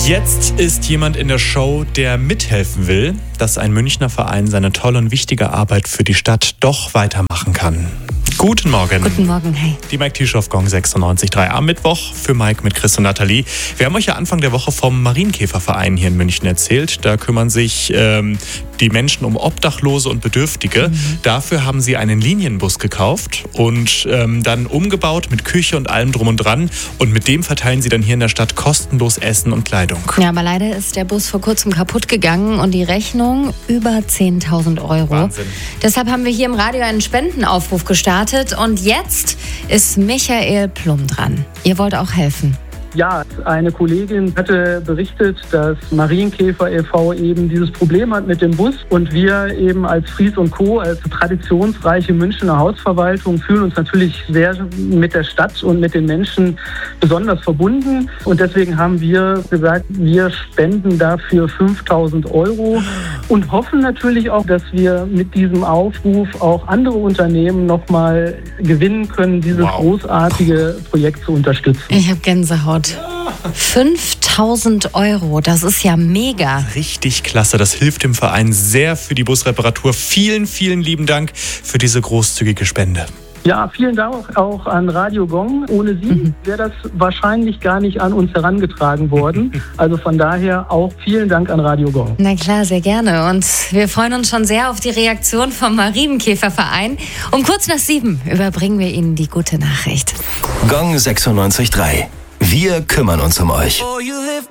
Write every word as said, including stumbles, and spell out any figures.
Jetzt ist jemand in der Show, der mithelfen will, dass ein Münchner Verein seine tolle und wichtige Arbeit für die Stadt doch weitermachen kann. Guten Morgen. Guten Morgen, hey. Die Mike Tisch Gong sechsundneunzig Komma drei am Mittwoch für Mike mit Chris und Nathalie. Wir haben euch ja Anfang der Woche vom Marienkäferverein hier in München erzählt. Da kümmern sich ähm, die Menschen um Obdachlose und Bedürftige. Mhm. Dafür haben sie einen Linienbus gekauft und ähm, dann umgebaut mit Küche und allem drum und dran. Und mit dem verteilen sie dann hier in der Stadt kostenlos Essen und Kleidung. Ja, aber leider ist der Bus vor kurzem kaputt gegangen und die Rechnung über zehntausend Euro. Wahnsinn. Deshalb haben wir hier im Radio einen Spendenaufruf gestartet. Und jetzt ist Michael Plum dran. Ihr wollt auch helfen. Ja, eine Kollegin hatte berichtet, dass Marienkäfer e V eben dieses Problem hat mit dem Bus und wir eben als Fries und Co., als traditionsreiche Münchner Hausverwaltung, fühlen uns natürlich sehr mit der Stadt und mit den Menschen besonders verbunden und deswegen haben wir gesagt, wir spenden dafür fünftausend Euro und hoffen natürlich auch, dass wir mit diesem Aufruf auch andere Unternehmen nochmal gewinnen können, dieses wow. großartige Projekt zu unterstützen. Ich habe Gänsehaut. fünftausend Euro, das ist ja mega. Richtig klasse, das hilft dem Verein sehr für die Busreparatur. Vielen, vielen lieben Dank für diese großzügige Spende. Ja, vielen Dank auch an Radio Gong. Ohne Sie mhm. wäre das wahrscheinlich gar nicht an uns herangetragen worden. Also von daher auch vielen Dank an Radio Gong. Na klar, sehr gerne. Und wir freuen uns schon sehr auf die Reaktion vom Marienkäferverein. Um kurz nach sieben überbringen wir Ihnen die gute Nachricht. Gong sechsundneunzig Komma drei. Wir kümmern uns um euch.